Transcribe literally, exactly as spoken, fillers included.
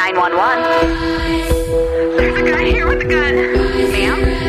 nine one one. There's a guy here with a gun. Ma'am?